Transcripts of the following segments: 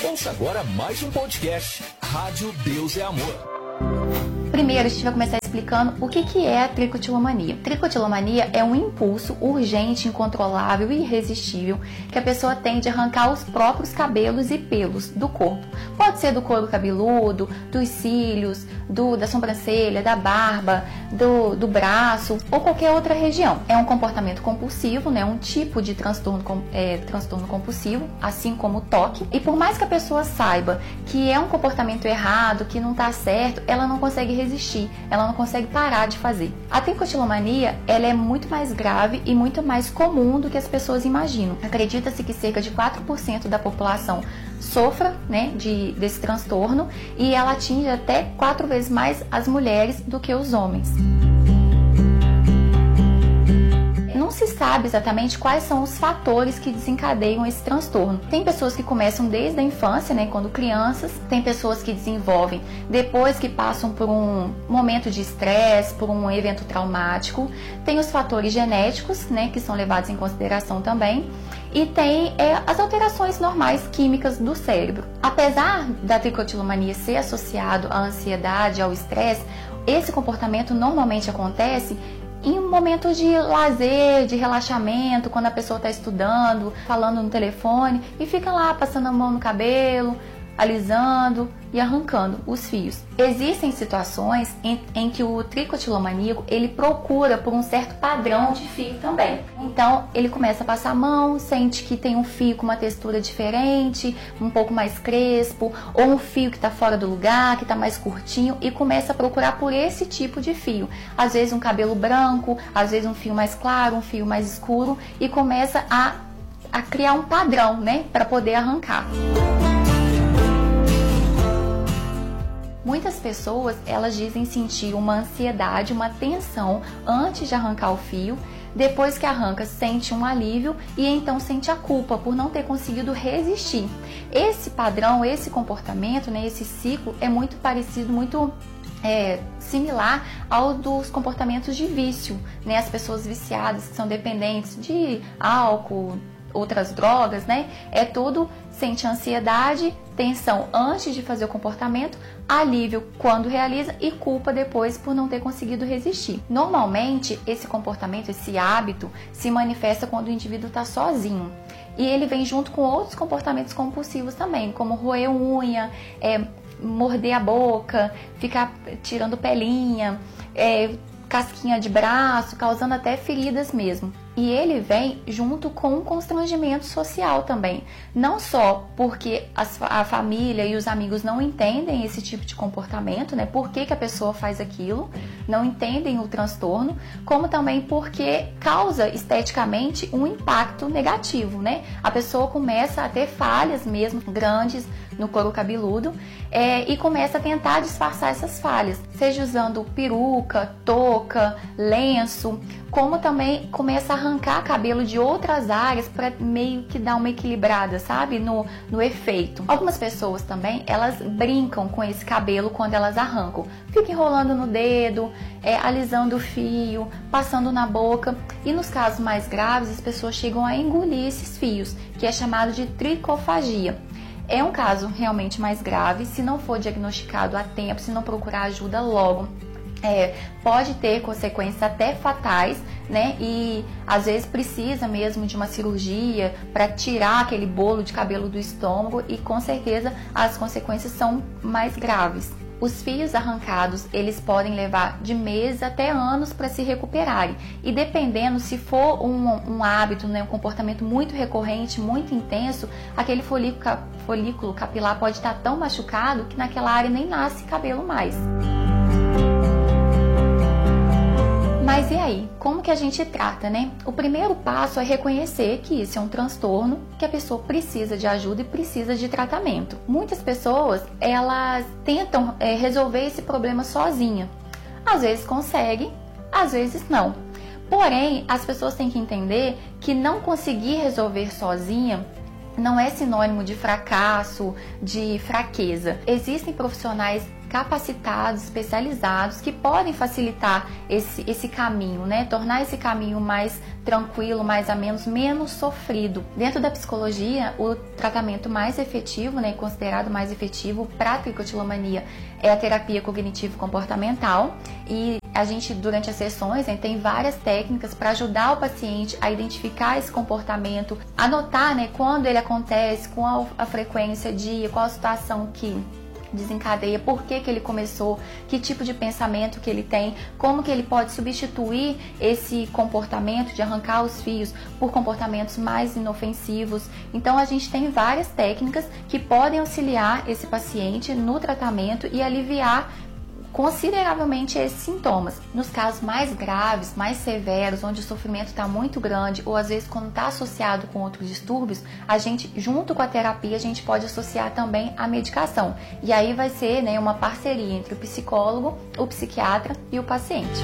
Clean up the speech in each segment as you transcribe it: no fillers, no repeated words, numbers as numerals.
Ouça agora mais um podcast, Rádio Deus é Amor. Primeiro, a gente vai começar explicando o que é a tricotilomania. Tricotilomania é um impulso urgente, incontrolável e irresistível que a pessoa tem de arrancar os próprios cabelos e pelos do corpo. Pode ser do couro cabeludo, dos cílios, da sobrancelha, da barba, do braço ou qualquer outra região. É um comportamento compulsivo, né? Um tipo de transtorno compulsivo, assim como o toque. E por mais que a pessoa saiba que é um comportamento errado, que não está certo, ela não consegue resistir, ela não consegue parar de fazer. A tricotilomania, ela é muito mais grave e muito mais comum do que as pessoas imaginam. Acredita-se que cerca de 4% da população sofra, né, desse transtorno, e ela atinge até 4 vezes mais as mulheres do que os homens. Não se sabe exatamente quais são os fatores que desencadeiam esse transtorno. Tem pessoas que começam desde a infância, né, quando crianças, tem pessoas que desenvolvem depois que passam por um momento de estresse, por um evento traumático, tem os fatores genéticos, né, que são levados em consideração também, e tem as alterações normais químicas do cérebro. Apesar da tricotilomania ser associado à ansiedade, ao estresse, esse comportamento normalmente acontece em um momento de lazer, de relaxamento, quando a pessoa está estudando, falando no telefone e fica lá passando a mão no cabelo, alisando e arrancando os fios. Existem situações em que o tricotilomaníaco ele procura por um certo padrão de fio também. Então ele começa a passar a mão, sente que tem um fio com uma textura diferente, um pouco mais crespo, ou um fio que está fora do lugar, que está mais curtinho, e começa a procurar por esse tipo de fio. Às vezes um cabelo branco, às vezes um fio mais claro, um fio mais escuro, e começa a criar um padrão, né, para poder arrancar. Muitas pessoas, elas dizem sentir uma ansiedade, uma tensão antes de arrancar o fio. Depois que arranca, sente um alívio e então sente a culpa por não ter conseguido resistir. Esse padrão, esse comportamento, né, esse ciclo é muito parecido, muito similar ao dos comportamentos de vício, né? As pessoas viciadas que são dependentes de álcool, outras drogas, né? É tudo, sente ansiedade, tensão antes de fazer o comportamento, alívio quando realiza e culpa depois por não ter conseguido resistir. Normalmente, esse comportamento, esse hábito, se manifesta quando o indivíduo está sozinho. E ele vem junto com outros comportamentos compulsivos também, como roer unha, morder a boca, ficar tirando pelinha, casquinha de braço, causando até feridas mesmo. E ele vem junto com um constrangimento social também. Não só porque a família e os amigos não entendem esse tipo de comportamento, né? Por que a pessoa faz aquilo, não entendem o transtorno, como também porque causa esteticamente um impacto negativo, né? A pessoa começa a ter falhas mesmo grandes no couro cabeludo e começa a tentar disfarçar essas falhas, seja usando peruca, touca, lenço, como também começa a arrancar cabelo de outras áreas para meio que dar uma equilibrada, sabe? No efeito. Algumas pessoas também, elas brincam com esse cabelo quando elas arrancam. Fica enrolando no dedo, alisando o fio, passando na boca. E nos casos mais graves, as pessoas chegam a engolir esses fios, que é chamado de tricofagia. É um caso realmente mais grave, se não for diagnosticado a tempo, se não procurar ajuda logo. Pode ter consequências até fatais, né? E às vezes precisa mesmo de uma cirurgia para tirar aquele bolo de cabelo do estômago e com certeza as consequências são mais graves. Os fios arrancados, eles podem levar de meses até anos para se recuperarem. E dependendo, se for um hábito, né, um comportamento muito recorrente, muito intenso, aquele folículo capilar pode estar tão machucado que naquela área nem nasce cabelo mais. Mas e aí? Como que a gente trata, né? O primeiro passo é reconhecer que isso é um transtorno, que a pessoa precisa de ajuda e precisa de tratamento. Muitas pessoas, elas tentam resolver esse problema sozinha. Às vezes conseguem, às vezes não. Porém, as pessoas têm que entender que não conseguir resolver sozinha não é sinônimo de fracasso, de fraqueza. Existem profissionais capacitados, especializados, que podem facilitar esse caminho, né? Tornar esse caminho mais tranquilo, mais ameno, menos sofrido. Dentro da psicologia, o tratamento mais efetivo, né, considerado mais efetivo para a tricotilomania é a terapia cognitivo-comportamental, e a gente, durante as sessões, né, tem várias técnicas para ajudar o paciente a identificar esse comportamento, anotar, né, quando ele acontece, qual a frequência, dia, qual a situação que desencadeia, por que ele começou, que tipo de pensamento que ele tem, como que ele pode substituir esse comportamento de arrancar os fios por comportamentos mais inofensivos. Então a gente tem várias técnicas que podem auxiliar esse paciente no tratamento e aliviar consideravelmente esses sintomas. Nos casos mais graves, mais severos, onde o sofrimento está muito grande, ou às vezes quando está associado com outros distúrbios, a gente, junto com a terapia, a gente pode associar também a medicação. E aí vai ser, né, uma parceria entre o psicólogo, o psiquiatra e o paciente.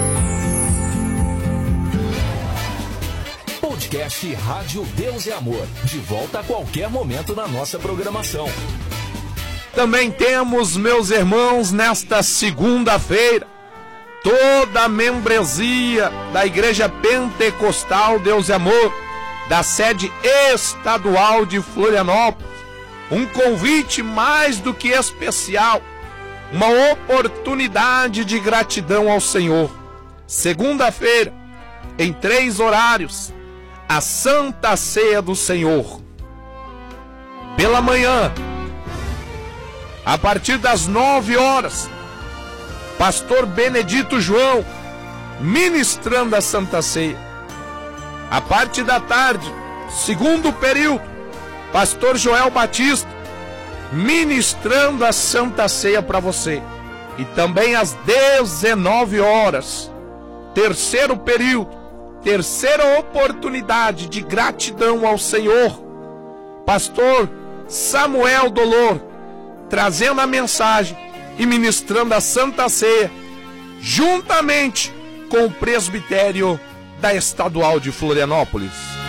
Podcast Rádio Deus é Amor. De volta a qualquer momento na nossa programação. Também temos, meus irmãos, nesta segunda-feira, toda a membresia da Igreja Pentecostal Deus é Amor, da sede estadual de Florianópolis, um convite mais do que especial, uma oportunidade de gratidão ao Senhor. Segunda-feira, em 3 horários, a Santa Ceia do Senhor. Pela manhã, a partir das 9 horas, Pastor Benedito João ministrando a Santa Ceia. A parte da tarde, segundo período, Pastor Joel Batista ministrando a Santa Ceia para você. E também às 19 horas, terceiro período, terceira oportunidade de gratidão ao Senhor, Pastor Samuel Dolor trazendo a mensagem e ministrando a Santa Ceia, juntamente com o presbitério da Estadual de Florianópolis.